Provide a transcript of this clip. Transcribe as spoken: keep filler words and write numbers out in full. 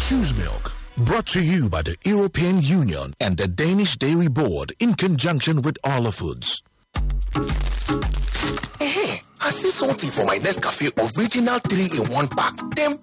Choose Milk. Brought to you by the European Union and the Danish Dairy Board in conjunction with Arla Foods. Hey, I see something for my Nescafe original three in one pack. Then